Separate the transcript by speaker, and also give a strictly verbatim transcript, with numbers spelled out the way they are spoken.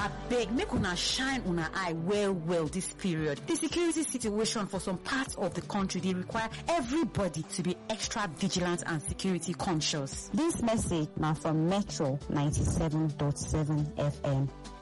Speaker 1: Abeg, make una shine una eye well well this period. The security situation for some parts of the country, they require everybody to be extra vigilant and security conscious.
Speaker 2: This message now from Metro ninety-seven point seven F M.